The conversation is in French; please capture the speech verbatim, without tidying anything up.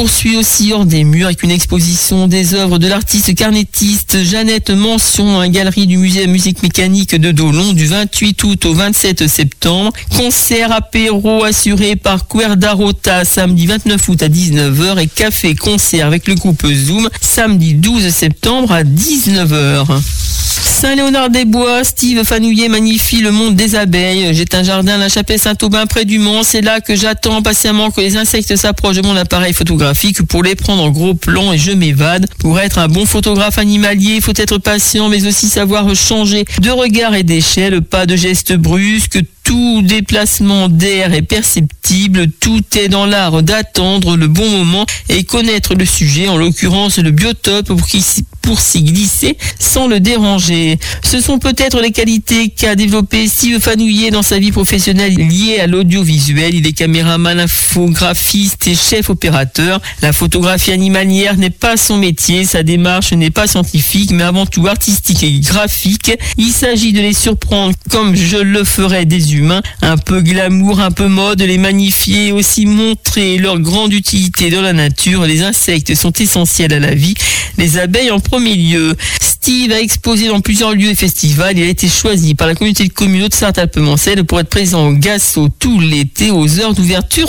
poursuit aussi hors des murs avec une exposition des œuvres de l'artiste carnettiste Jeannette Mention à la galerie du musée de musique mécanique de Dolon du vingt-huit août au vingt-sept septembre. Concert apéro assuré par Cuerda Rota samedi vingt-neuf août à dix-neuf heures et café concert avec le groupe Zoom samedi douze septembre à dix-neuf heures. Saint-Léonard-des-Bois, Steve Fanouillet magnifie le monde des abeilles. J'ai un jardin à la chapelle Saint-Aubin près du Mans. C'est là que j'attends patiemment que les insectes s'approchent de mon appareil photographique pour les prendre en gros plan et je m'évade. Pour être un bon photographe animalier, il faut être patient mais aussi savoir changer de regard et d'échelle. Pas de gestes brusques. Tout déplacement d'air est perceptible, tout est dans l'art d'attendre le bon moment et connaître le sujet, en l'occurrence le biotope, pour, pour s'y glisser sans le déranger. Ce sont peut-être les qualités qu'a développé Steve Fanouillet dans sa vie professionnelle liée à l'audiovisuel. Il est caméraman, infographiste et chef opérateur. La photographie animalière n'est pas son métier, sa démarche n'est pas scientifique mais avant tout artistique et graphique. Il s'agit de les surprendre comme je le ferais des humains, un peu glamour, un peu mode, les magnifier et aussi montrer leur grande utilité dans la nature. Les insectes sont essentiels à la vie, les abeilles en premier lieu. Steve a exposé dans plusieurs lieux et festivals. Il a été choisi par la communauté de communes de Sarthe-Alpes-Mancelles pour être présent au Gasso tout l'été aux heures d'ouverture